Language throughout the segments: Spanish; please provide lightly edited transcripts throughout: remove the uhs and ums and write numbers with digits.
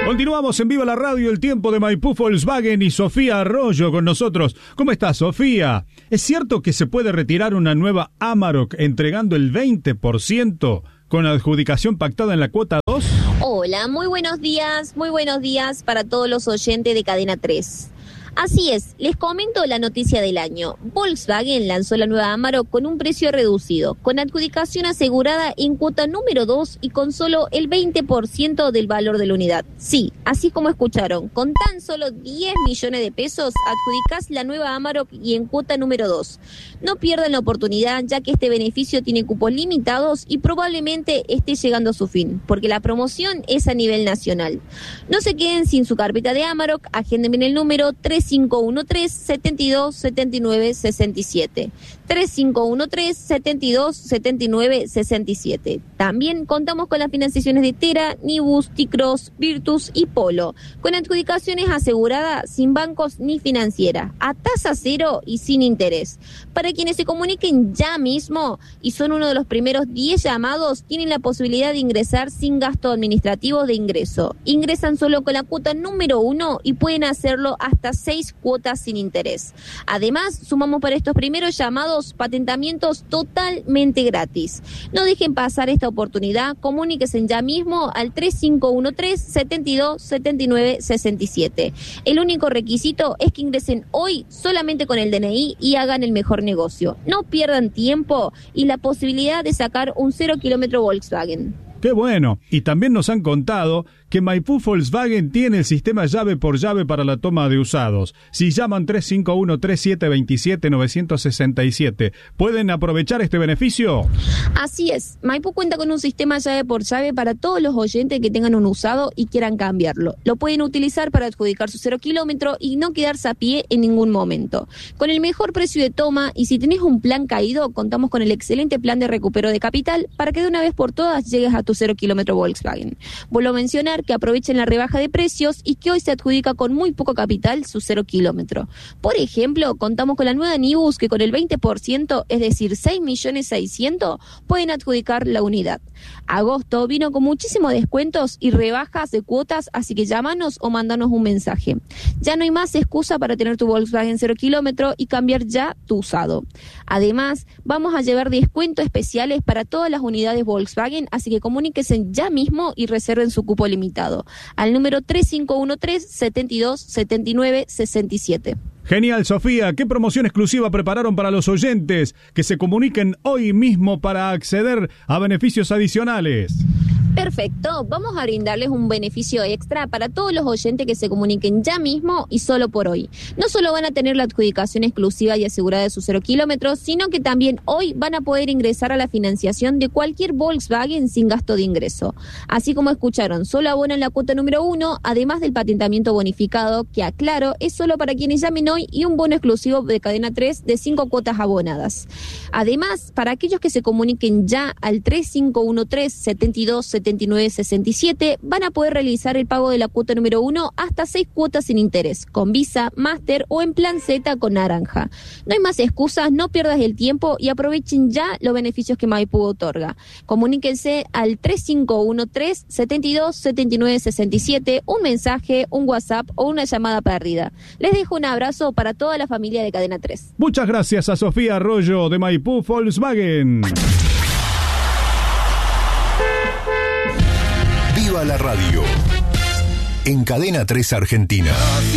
Continuamos en Viva la Radio, el tiempo de Maipú Volkswagen y Sofía Arroyo con nosotros. ¿Cómo estás, Sofía? ¿Es cierto que se puede retirar una nueva Amarok entregando el 20% con adjudicación pactada en la cuota 2? Hola, muy buenos días para todos los oyentes de Cadena 3. Así es, les comento la noticia del año. Volkswagen lanzó la nueva Amarok con un precio reducido, con adjudicación asegurada en cuota número 2 y con solo el 20% del valor de la unidad. Sí, así como escucharon, con tan solo 10 millones de pesos adjudicás la nueva Amarok y en cuota número 2. No pierdan la oportunidad, ya que este beneficio tiene cupos limitados y probablemente esté llegando a su fin, porque la promoción es a nivel nacional. No se queden sin su carpeta de Amarok, agenden el número 3513-7279-67. 3513-7279-67. También contamos con las financiaciones de Tera, Nibus, T-Cross, Virtus y Polo, con adjudicaciones aseguradas sin bancos ni financiera, a tasa cero y sin interés. Para quienes se comuniquen ya mismo y son uno de los primeros 10 llamados, tienen la posibilidad de ingresar sin gasto administrativo de ingreso. Ingresan solo con la cuota número 1 y pueden hacerlo hasta 6 cuotas sin interés. Además, sumamos para estos primeros llamados patentamientos totalmente gratis. No dejen pasar esta oportunidad, comuníquense ya mismo al 3513-7279-67. El único requisito es que ingresen hoy solamente con el DNI y hagan el mejor negocio. No pierdan tiempo y la posibilidad de sacar un 0 kilómetro Volkswagen. ¡Qué bueno! Y también nos han contado que Maipú Volkswagen tiene el sistema llave por llave para la toma de usados. Si llaman 351-3727-967, ¿pueden aprovechar este beneficio? Así es. Maipú cuenta con un sistema llave por llave para todos los oyentes que tengan un usado y quieran cambiarlo. Lo pueden utilizar para adjudicar su 0 kilómetro y no quedarse a pie en ningún momento. Con el mejor precio de toma y si tenés un plan caído, contamos con el excelente plan de recupero de capital para que de una vez por todas llegues a tu 0 kilómetro Volkswagen. Vuelvo a mencionar que aprovechen la rebaja de precios y que hoy se adjudica con muy poco capital su 0 kilómetro. Por ejemplo, contamos con la nueva Nibus que con el 20%, es decir, 6.600.000, pueden adjudicar la unidad. Agosto vino con muchísimos descuentos y rebajas de cuotas, así que llámanos o mandanos un mensaje. Ya no hay más excusa para tener tu Volkswagen 0 kilómetro y cambiar ya tu usado. Además, vamos a llevar descuentos especiales para todas las unidades Volkswagen, así que comuníquense ya mismo y reserven su cupo limitado al número 3513-7279-67. Genial, Sofía. ¿Qué promoción exclusiva prepararon para los oyentes que se comuniquen hoy mismo para acceder a beneficios adicionales? Perfecto, vamos a brindarles un beneficio extra para todos los oyentes que se comuniquen ya mismo y solo por hoy. No solo van a tener la adjudicación exclusiva y asegurada de sus 0 kilómetros, sino que también hoy van a poder ingresar a la financiación de cualquier Volkswagen sin gasto de ingreso. Así como escucharon, solo abonan la cuota número 1, además del patentamiento bonificado, que aclaro, es solo para quienes llamen hoy y un bono exclusivo de Cadena 3 de 5 cuotas abonadas. Además, para aquellos que se comuniquen ya al 3513-7279-67, van a poder realizar el pago de la cuota número 1 hasta 6 cuotas sin interés, con Visa, Master o en plan Z con naranja. No hay más excusas, no pierdas el tiempo y aprovechen ya los beneficios que Maipú otorga. Comuníquense al 3513-7279-67, un mensaje, un WhatsApp o una llamada perdida. Les dejo un abrazo para toda la familia de Cadena 3. Muchas gracias a Sofía Arroyo de Maipú Volkswagen. Viva la radio en Cadena 3 Argentina.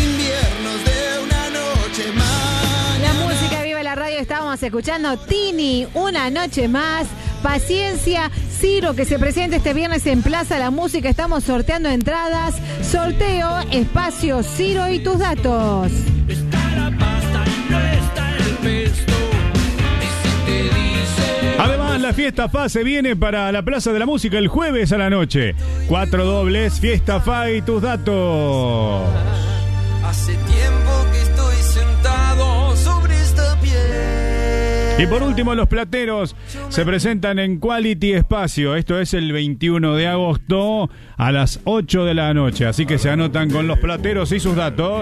La música Viva la radio, estábamos escuchando Tini, Una Noche Más. Paciencia, Ciro, que se presenta este viernes en Plaza La Música. Estamos sorteando entradas. Sorteo, espacio, Ciro y tus datos. Está la pasta y no está el pesto. Y si te dice... Además, la Fiesta FA se viene para la Plaza de la Música el jueves a la noche. 4 dobles, Fiesta FA y tus datos. Hace tiempo que estoy sentado sobre esta piel. Y por último, los plateros se presentan en Quality Espacio. Esto es el 21 de agosto a las 8 de la noche. Así que se anotan con los plateros y sus datos.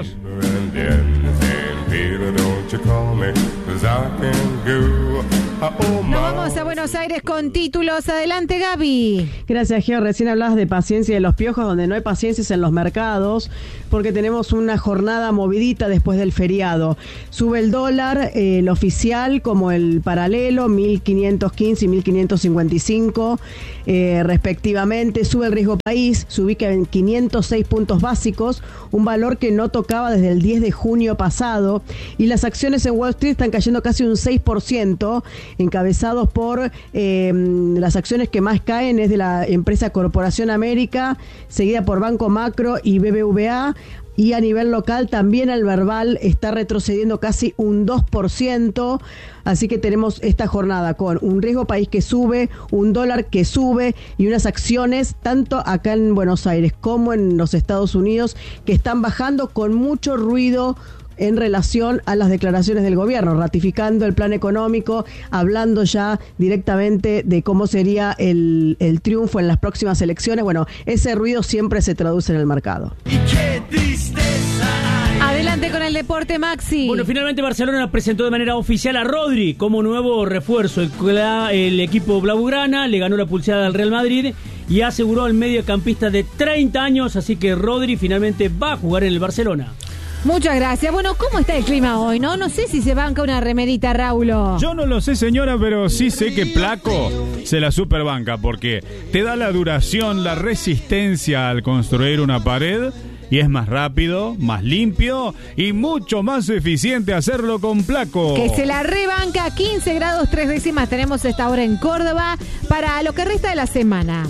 Nos vamos a Buenos Aires con títulos. Adelante, Gaby. Gracias, Geo. Recién hablabas de paciencia de los piojos, donde no hay paciencia es en los mercados, porque tenemos una jornada movidita después del feriado. Sube el dólar, el oficial como el paralelo, 1.515 y 1.555 respectivamente. Sube el riesgo país, se ubica en 506 puntos básicos, un valor que no tocaba desde el 10 de junio pasado. Y las acciones en Wall Street están cayendo casi un 6%, encabezados por las acciones que más caen es de la empresa Corporación América, seguida por Banco Macro y BBVA. Y a nivel local también el Verbal está retrocediendo casi un 2%, así que tenemos esta jornada con un riesgo país que sube, un dólar que sube y unas acciones tanto acá en Buenos Aires como en los Estados Unidos que están bajando con mucho ruido en relación a las declaraciones del gobierno, ratificando el plan económico, hablando ya directamente de cómo sería el triunfo en las próximas elecciones. Bueno, ese ruido siempre se traduce en el mercado. Y qué tristeza hay. Adelante con el deporte, Maxi. Bueno, finalmente Barcelona presentó de manera oficial a Rodri como nuevo refuerzo. El equipo blaugrana le ganó la pulseada al Real Madrid y aseguró al mediocampista de 30 años, así que Rodri finalmente va a jugar en el Barcelona. Muchas gracias. Bueno, ¿cómo está el clima hoy, no? No sé si se banca una remerita, Raulo. Yo no lo sé, señora, pero sí sé que Placo se la superbanca porque te da la duración, la resistencia al construir una pared y es más rápido, más limpio y mucho más eficiente hacerlo con Placo. Que se la rebanca, 15 grados 3 décimas tenemos esta hora en Córdoba para lo que resta de la semana.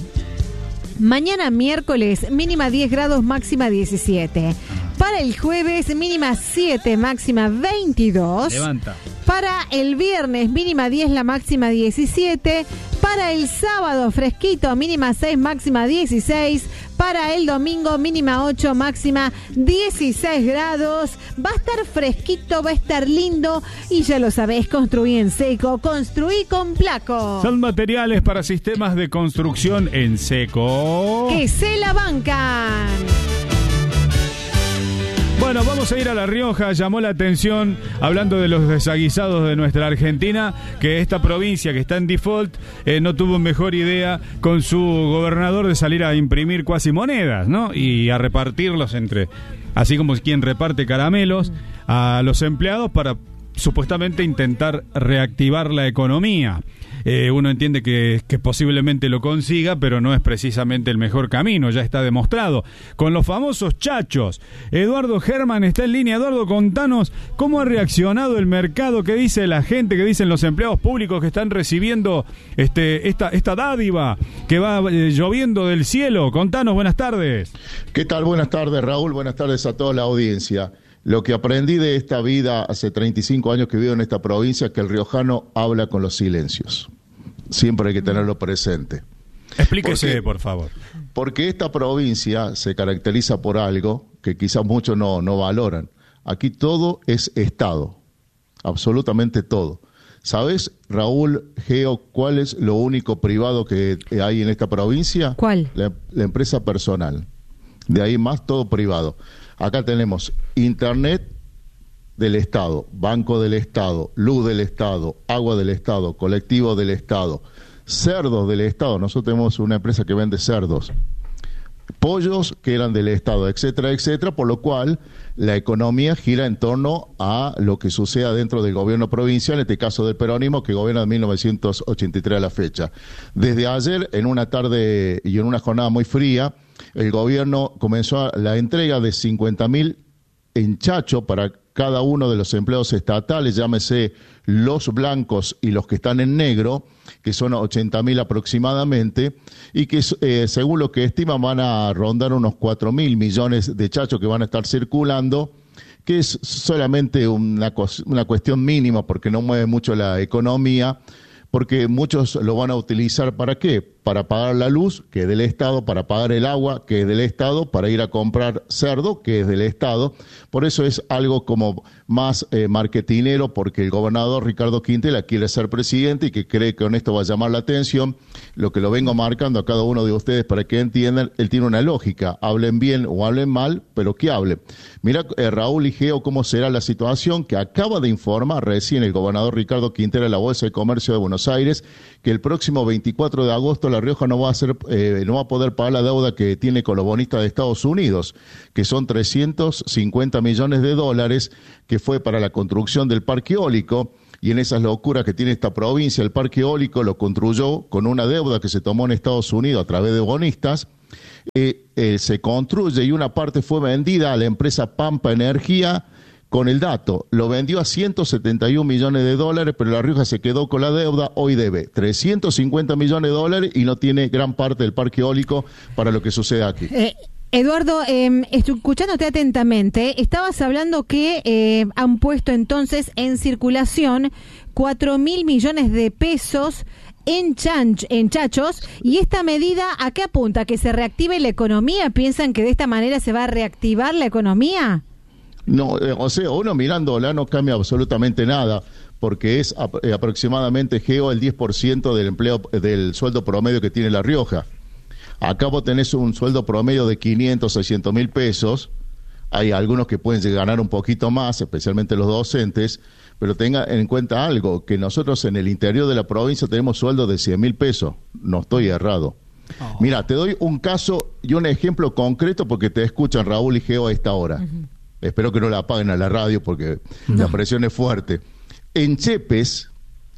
Mañana miércoles, mínima 10 grados, máxima 17. Para el jueves, mínima 7, máxima 22. Levanta. Para el viernes, mínima 10, la máxima 17. Para el sábado, fresquito, mínima 6, máxima 16. Para el domingo, mínima 8, máxima 16 grados. Va a estar fresquito, va a estar lindo. Y ya lo sabés, construí en seco, construí con Placo. Son materiales para sistemas de construcción en seco. Que se la bancan. Bueno, vamos a ir a La Rioja. Llamó la atención, hablando de los desaguisados de nuestra Argentina, que esta provincia que está en default no tuvo mejor idea con su gobernador de salir a imprimir cuasi monedas, ¿no? Y a repartirlos entre, así como quien reparte caramelos, a los empleados para supuestamente intentar reactivar la economía. Uno entiende que posiblemente lo consiga, pero no es precisamente el mejor camino, ya está demostrado. Con los famosos chachos, Eduardo Germán está en línea. Eduardo, contanos cómo ha reaccionado el mercado, qué dice la gente, qué dicen los empleados públicos que están recibiendo esta dádiva que va lloviendo del cielo. Contanos, buenas tardes. ¿Qué tal? Buenas tardes, Raúl, buenas tardes a toda la audiencia. Lo que aprendí de esta vida hace 35 años que vivo en esta provincia es que el riojano habla con los silencios. Siempre hay que tenerlo presente. Explíquese, por favor. Porque esta provincia se caracteriza por algo que quizás muchos no valoran. Aquí todo es Estado, absolutamente todo. ¿Sabes, Raúl, Geo, cuál es lo único privado que hay en esta provincia? ¿Cuál? La empresa personal. De ahí más todo privado. Acá tenemos Internet del Estado, Banco del Estado, Luz del Estado, Agua del Estado, Colectivo del Estado, Cerdos del Estado. Nosotros tenemos una empresa que vende cerdos, pollos que eran del Estado, etcétera, etcétera, por lo cual la economía gira en torno a lo que suceda dentro del gobierno provincial, en este caso del peronismo, que gobierna de 1983 a la fecha. Desde ayer, en una tarde y en una jornada muy fría, el gobierno comenzó la entrega de 50.000 enchachos para cada uno de los empleados estatales, llámese los blancos y los que están en negro, que son 80.000 aproximadamente, y que según lo que estiman van a rondar unos 4.000 millones de chachos que van a estar circulando, que es solamente una cuestión mínima porque no mueve mucho la economía, porque muchos lo van a utilizar ¿para qué? para pagar la luz, que es del Estado, para pagar el agua, que es del Estado, para ir a comprar cerdo, que es del Estado. Por eso es algo como más marketinero, porque el gobernador Ricardo Quintela quiere ser presidente y que cree que con esto va a llamar la atención. Lo que lo vengo marcando a cada uno de ustedes para que entiendan, él tiene una lógica, hablen bien o hablen mal, pero que hablen. Mira, Raúl y Geo, cómo será la situación que acaba de informar recién el gobernador Ricardo Quintela en la Bolsa de Comercio de Buenos Aires, que el próximo 24 de agosto La Rioja no va a poder pagar la deuda que tiene con los bonistas de Estados Unidos, que son 350 millones de dólares, que fue para la construcción del parque eólico. Y en esas locuras que tiene esta provincia, el parque eólico lo construyó con una deuda que se tomó en Estados Unidos a través de bonistas. Se construye y una parte fue vendida a la empresa Pampa Energía. Con el dato, lo vendió a 171 millones de dólares, pero La Rioja se quedó con la deuda, hoy debe 350 millones de dólares y no tiene gran parte del parque eólico para lo que sucede aquí. Eduardo, escuchándote atentamente, estabas hablando que han puesto entonces en circulación 4.000 millones de pesos en chachos, y esta medida, ¿a qué apunta? ¿Que se reactive la economía? ¿Piensan que de esta manera se va a reactivar la economía? No, o sea, uno mirándola no cambia absolutamente nada, porque es aproximadamente, Geo, el 10% del empleo, del sueldo promedio que tiene La Rioja. Acá vos tenés un sueldo promedio de 500, 600 mil pesos. Hay algunos que pueden ganar un poquito más, especialmente los docentes, pero tenga en cuenta algo, que nosotros en el interior de la provincia tenemos sueldos de 100 mil pesos. No estoy errado. Oh. Mira, te doy un caso y un ejemplo concreto porque te escuchan Raúl y Geo a esta hora. Espero que no la apaguen a la radio porque la presión es fuerte. En Chepes,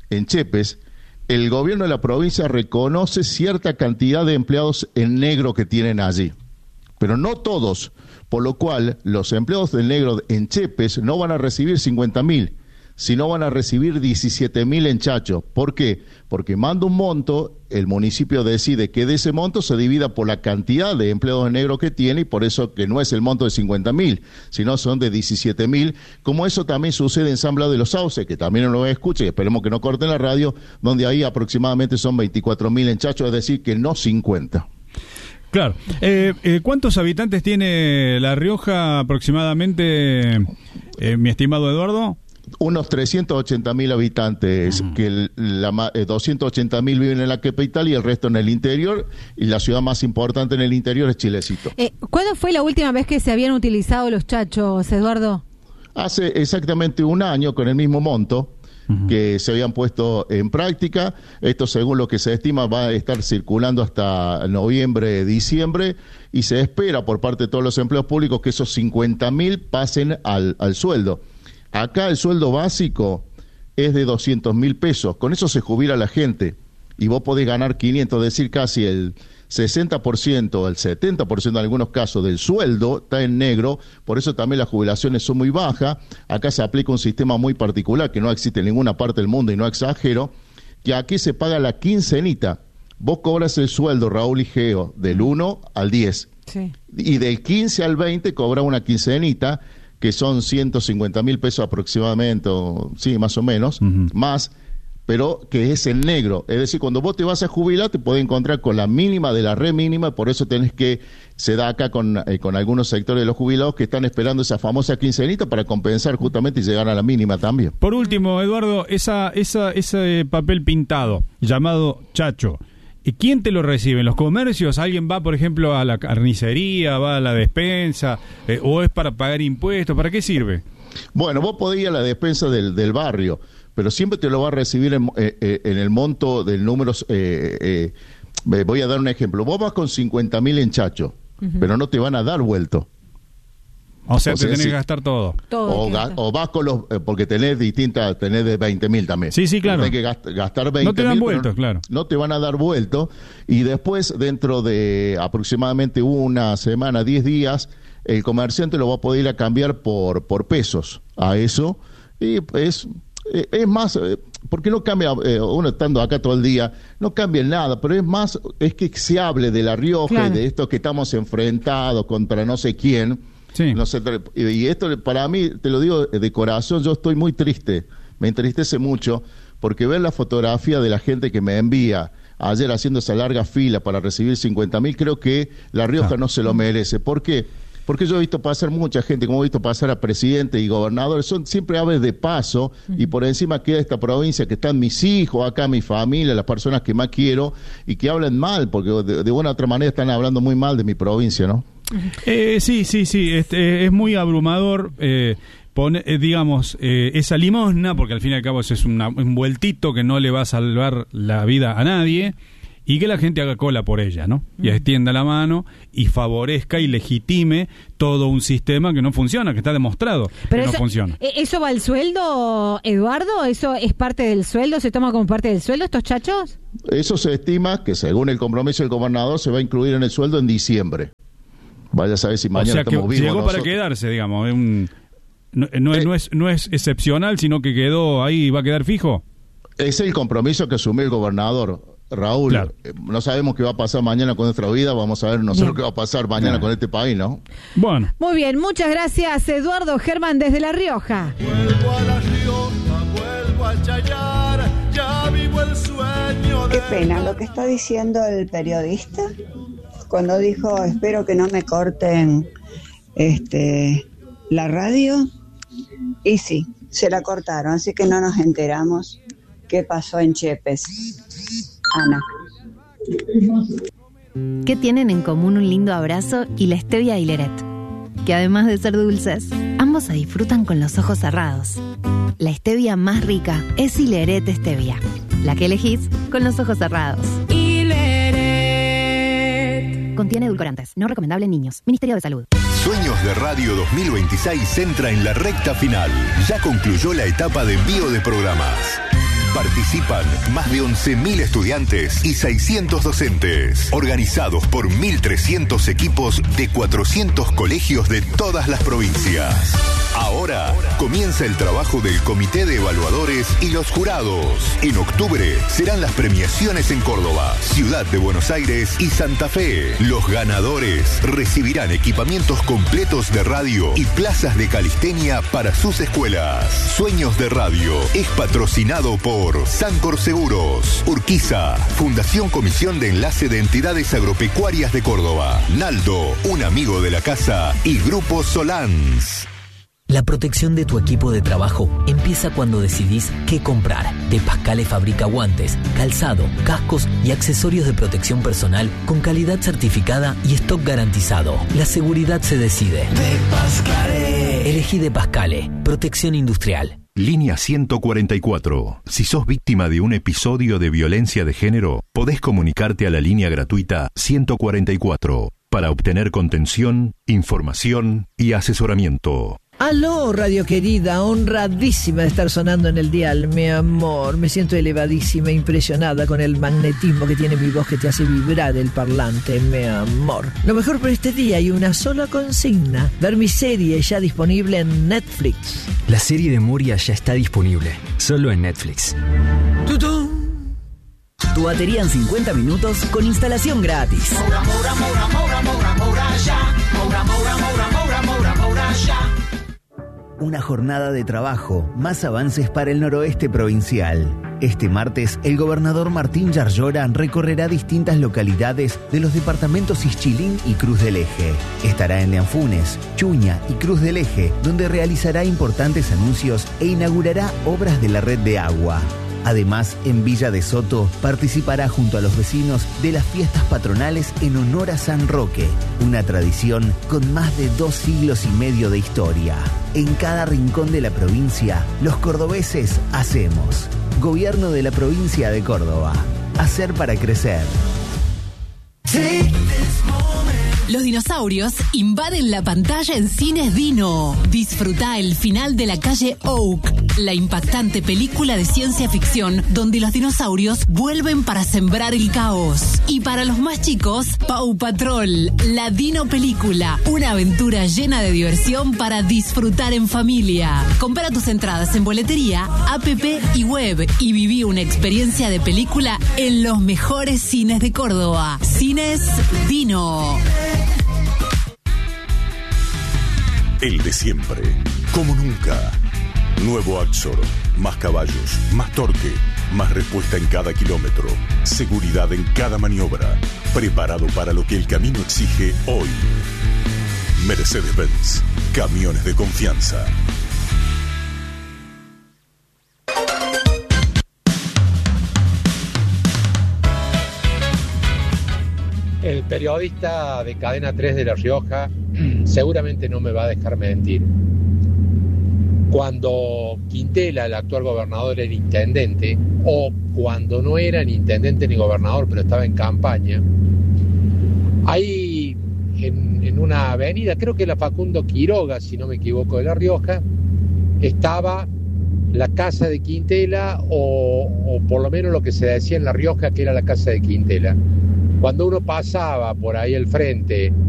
el gobierno de la provincia reconoce cierta cantidad de empleados en negro que tienen allí, pero no todos, por lo cual los empleados del negro en Chepes no van a recibir 50.000, sino van a recibir 17.000 en Chacho. ¿Por qué? Porque manda un monto, el municipio decide que de ese monto se divida por la cantidad de empleados en negro que tiene, y por eso que no es el monto de 50.000, sino son de 17.000, como eso también sucede en San Blas de los Sauces, que también no lo escuche, y esperemos que no corten la radio, donde ahí aproximadamente son 24.000 en Chacho, es decir, que no 50. Claro. ¿Cuántos habitantes tiene La Rioja aproximadamente, mi estimado Eduardo? Unos 380.000 habitantes, que 280.000 viven en la capital y el resto en el interior, y la ciudad más importante en el interior es Chilecito. ¿Cuándo fue la última vez que se habían utilizado los chachos, Eduardo? Hace exactamente un año, con el mismo monto que se habían puesto en práctica. Esto, según lo que se estima, va a estar circulando hasta noviembre, diciembre, y se espera por parte de todos los empleos públicos que esos 50.000 pasen al sueldo. Acá el sueldo básico es de 200.000 pesos, con eso se jubila la gente, y vos podés ganar 500, es decir, casi el 60%, el 70% en algunos casos del sueldo está en negro, por eso también las jubilaciones son muy bajas. Acá se aplica un sistema muy particular que no existe en ninguna parte del mundo, y no exagero, que aquí se paga la quincenita. Vos cobras el sueldo, Raúl y Geo, del 1 al 10, sí, y del 15 al 20 cobras una quincenita, que son 150.000 pesos aproximadamente, sí, más o menos, más, pero que es en negro. Es decir, cuando vos te vas a jubilar, te podés encontrar con la mínima de la re mínima, por eso tenés que, se da acá con algunos sectores de los jubilados que están esperando esa famosa quincenita para compensar justamente y llegar a la mínima también. Por último, Eduardo, ese papel pintado, llamado chacho, ¿y quién te lo recibe? ¿En los comercios? ¿Alguien va, por ejemplo, a la carnicería, va a la despensa, o es para pagar impuestos? ¿Para qué sirve? Bueno, vos podés ir a la despensa del barrio, pero siempre te lo va a recibir en el monto del número. Voy a dar un ejemplo. Vos vas con 50.000 en Chacho, pero no te van a dar vuelto. O sea, te tenés que gastar todo. O vas con los, porque tenés distintas, tenés de 20.000 también. Sí, sí, claro. Tenés que gastar 20.000. No te dan vuelto, claro. No te van a dar vuelto. Y después, dentro de aproximadamente una semana, 10 días, el comerciante lo va a poder ir a cambiar por pesos a eso. Y es más, porque no cambia, uno estando acá todo el día, no cambia nada, pero es que se hable de La Rioja, claro, y de esto que estamos enfrentados contra no sé quién. Sí. No sé, y esto para mí, te lo digo de corazón, yo estoy muy triste, me entristece mucho, porque ver la fotografía de la gente que me envía ayer haciendo esa larga fila para recibir 50.000, creo que La Rioja no se lo merece. ¿Por qué? Porque yo he visto pasar mucha gente, como he visto pasar a presidentes y gobernadores, son siempre aves de paso, y por encima queda esta provincia que están mis hijos, acá mi familia, las personas que más quiero, y que hablan mal, porque de una u otra manera están hablando muy mal de mi provincia, ¿no? Sí, es muy abrumador digamos, esa limosna, porque al fin y al cabo es un vueltito que no le va a salvar la vida a nadie, y que la gente haga cola por ella, ¿no? Y extienda la mano y favorezca y legitime todo un sistema que no funciona, que está demostrado que no funciona. ¿Eso va al sueldo, Eduardo? ¿Eso es parte del sueldo? ¿Se toma como parte del sueldo estos chachos? Eso se estima que, según el compromiso del gobernador, se va a incluir en el sueldo en diciembre. Vaya a saber si mañana estamos vivos. Llegó para quedarse, digamos. No es excepcional, sino que quedó ahí y va a quedar fijo. Es el compromiso que asumió el gobernador. Raúl, claro. No sabemos qué va a pasar mañana con nuestra vida, vamos a ver nosotros qué va a pasar mañana con este país, ¿no? Bueno. Muy bien, muchas gracias, Eduardo Germán desde La Rioja. Vuelvo a La Rioja, vuelvo a Chayar, ya vivo el sueño de... Qué pena lo que está diciendo el periodista cuando dijo, espero que no me corten la radio. Y sí, se la cortaron, así que no nos enteramos qué pasó en Chepes. Ana. ¿Qué tienen en común un lindo abrazo y la stevia Hileret? Que además de ser dulces, ambos se disfrutan con los ojos cerrados. La stevia más rica es Hileret Stevia, la que elegís con los ojos cerrados. Hileret. Contiene edulcorantes, no recomendable en niños. Ministerio de Salud. Sueños de Radio 2026 entra en la recta final. Ya concluyó la etapa de envío de programas. Participan más de 11.000 estudiantes y 600 docentes, organizados por 1.300 equipos de 400 colegios de todas las provincias. Ahora comienza el trabajo del Comité de Evaluadores y los jurados. En octubre serán las premiaciones en Córdoba, Ciudad de Buenos Aires y Santa Fe. Los ganadores recibirán equipamientos completos de radio y plazas de calistenia para sus escuelas. Sueños de Radio es patrocinado por Sancor Seguros, Urquiza, Fundación Comisión de Enlace de Entidades Agropecuarias de Córdoba, Naldo, un amigo de la casa, y Grupo Solans. La protección de tu equipo de trabajo empieza cuando decidís qué comprar. De Pascale fabrica guantes, calzado, cascos y accesorios de protección personal con calidad certificada y stock garantizado. La seguridad se decide. De Pascale. Elegí De Pascale. Protección industrial. Línea 144. Si sos víctima de un episodio de violencia de género, podés comunicarte a la línea gratuita 144 para obtener contención, información y asesoramiento. Aló, radio querida, honradísima de estar sonando en el dial, mi amor. Me siento elevadísima, impresionada con el magnetismo que tiene mi voz que te hace vibrar el parlante, mi amor. Lo mejor por este día hay una sola consigna: ver mi serie ya disponible en Netflix. La serie de Moria ya está disponible, solo en Netflix. ¡Tutún! Tu batería en 50 minutos con instalación gratis. Moura, moura, moura, moura, moura, moura, ya. Moura, moura, moura, moura, moura, moura, ya. Una jornada de trabajo, más avances para el noroeste provincial. Este martes, el gobernador Martín Yarlora recorrerá distintas localidades de los departamentos Ixchilín y Cruz del Eje. Estará en Leanfunes, Chuña y Cruz del Eje, donde realizará importantes anuncios e inaugurará obras de la red de agua. Además, en Villa de Soto participará junto a los vecinos de las fiestas patronales en honor a San Roque, una tradición con más de 2 siglos y medio de historia. En cada rincón de la provincia, los cordobeses hacemos. Gobierno de la provincia de Córdoba. Hacer para crecer. Los dinosaurios invaden la pantalla en Cines Dino. Disfruta el final de La Calle Oak, la impactante película de ciencia ficción donde los dinosaurios vuelven para sembrar el caos. Y para los más chicos, Paw Patrol, la Dino Película, una aventura llena de diversión para disfrutar en familia. Compra tus entradas en boletería, app y web y viví una experiencia de película en los mejores cines de Córdoba. Cines Dino. El de siempre, como nunca. Nuevo Axor, más caballos, más torque, Más respuesta en cada kilómetro. Seguridad en cada maniobra. Preparado para lo que el camino exige hoy. Mercedes-Benz. Camiones de confianza. El periodista de Cadena 3 de La Rioja seguramente no me va a dejar mentir. Cuando Quintela, el actual gobernador, era intendente, o cuando no era ni intendente ni gobernador, pero estaba en campaña, ahí en una avenida, creo que la Facundo Quiroga, si no me equivoco, de La Rioja, estaba la casa de Quintela, o por lo menos lo que se decía en La Rioja que era la casa de Quintela. Cuando uno pasaba por ahí al frente